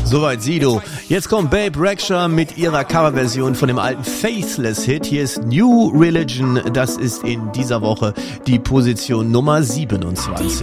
Soweit Sido. Jetzt kommt Babe Rexha mit ihrer Coverversion von dem alten Faithless-Hit. Hier ist New Religion. Das ist in dieser Woche die Position Nummer 27.